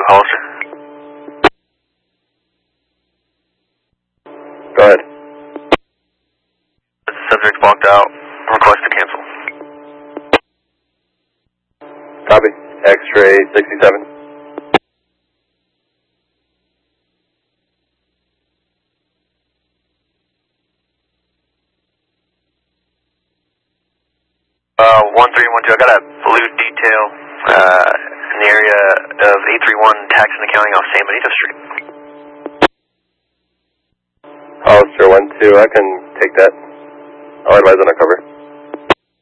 Hollister. Go ahead. The subject walked out. Request to cancel. Copy. X-ray 67. Uh, 1312. I got a blue detail in the area of 831 Tax and Accounting off San Benito Street. Hollister 1-2, I can take that. I'll advise on a cover.